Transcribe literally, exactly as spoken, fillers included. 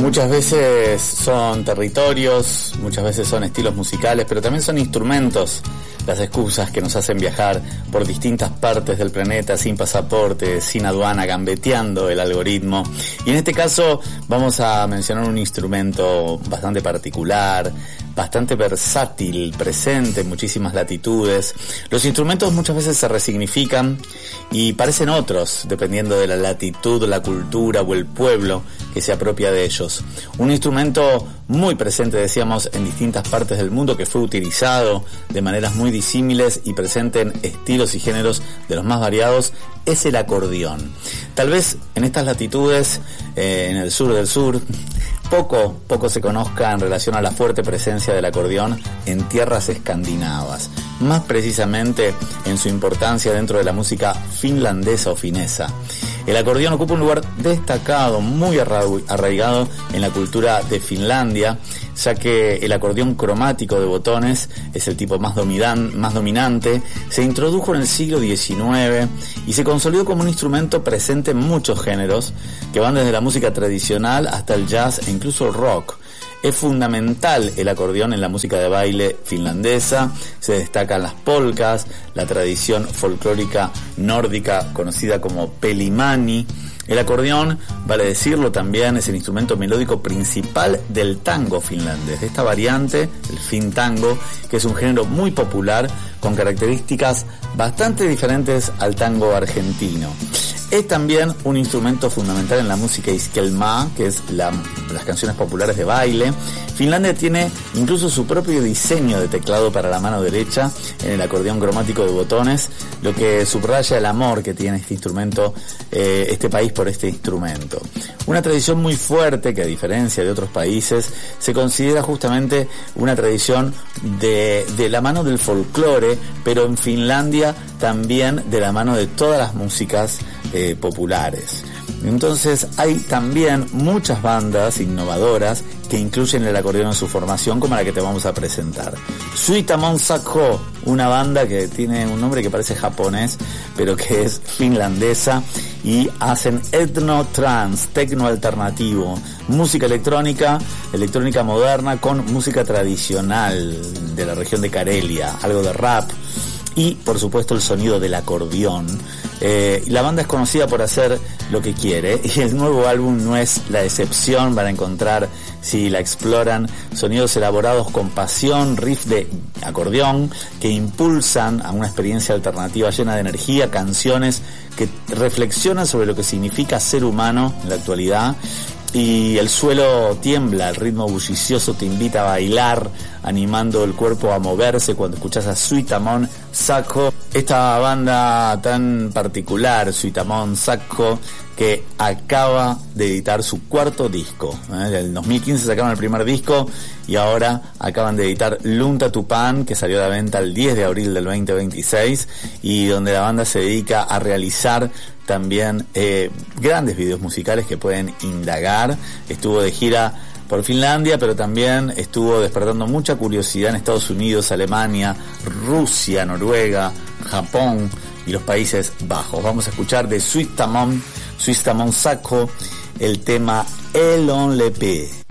Muchas veces son territorios, muchas veces son estilos musicales, pero también son instrumentos, las excusas que nos hacen viajar por distintas partes del planeta sin pasaporte, sin aduana, gambeteando el algoritmo. Y en este caso vamos a mencionar un instrumento bastante particular, bastante versátil, presente en muchísimas latitudes. Los instrumentos muchas veces se resignifican y parecen otros, dependiendo de la latitud, la cultura o el pueblo que se apropia de ellos. Un instrumento muy presente, decíamos, en distintas partes del mundo, que fue utilizado de maneras muy disímiles y presente en estilos y géneros de los más variados, es el acordeón. Tal vez en estas latitudes, eh, en el sur del sur, Poco, poco se conozca en relación a la fuerte presencia del acordeón en tierras escandinavas, más precisamente en su importancia dentro de la música finlandesa o finesa. El acordeón ocupa un lugar destacado, muy arraigado en la cultura de Finlandia, ya que el acordeón cromático de botones es el tipo más, dominan, más dominante. Se introdujo en el siglo diecinueve y se consolidó como un instrumento presente en muchos géneros, que van desde la música tradicional hasta el jazz e incluso el rock. Es fundamental el acordeón en la música de baile finlandesa, se destacan las polcas, la tradición folclórica nórdica conocida como pelimani. El acordeón, vale decirlo también, es el instrumento melódico principal del tango finlandés, de esta variante, el fin tango, que es un género muy popular con características bastante diferentes al tango argentino. Es también un instrumento fundamental en la música iskelmá, que es la, las canciones populares de baile. Finlandia tiene incluso su propio diseño de teclado para la mano derecha en el acordeón cromático de botones, lo que subraya el amor que tiene este instrumento, eh, este país por este instrumento. Una tradición muy fuerte que, a diferencia de otros países, se considera justamente una tradición de, de la mano del folclore, pero en Finlandia también de la mano de todas las músicas eh, populares. Entonces hay también muchas bandas innovadoras que incluyen el acordeón en su formación, como la que te vamos a presentar. Suitamon Sakho, una banda que tiene un nombre que parece japonés, pero que es finlandesa, y hacen etno trance, tecno alternativo, música electrónica, electrónica moderna con música tradicional de la región de Karelia, algo de rap y, por supuesto, el sonido del acordeón. Eh, la banda es conocida por hacer lo que quiere, y el nuevo álbum no es la excepción. Van a encontrar, si la exploran, sonidos elaborados con pasión, riff de acordeón que impulsan a una experiencia alternativa llena de energía, canciones que reflexionan sobre lo que significa ser humano en la actualidad. Y el suelo tiembla, el ritmo bullicioso te invita a bailar, animando el cuerpo a moverse cuando escuchas a Suitamon Sakho, esta banda tan particular, Suitamon Sakho, que acaba de editar su cuarto disco. En el dos mil quince sacaron el primer disco y ahora acaban de editar Lunta Tupan, que salió a la venta el diez de abril del veinte veintiséis, y donde la banda se dedica a realizar también eh, grandes videos musicales que pueden indagar. Estuvo de gira por Finlandia, pero también estuvo despertando mucha curiosidad en Estados Unidos, Alemania, Rusia, Noruega, Japón y los Países Bajos. Vamos a escuchar de Suitamon, Suitamon Sakho, el tema Elon Lepe.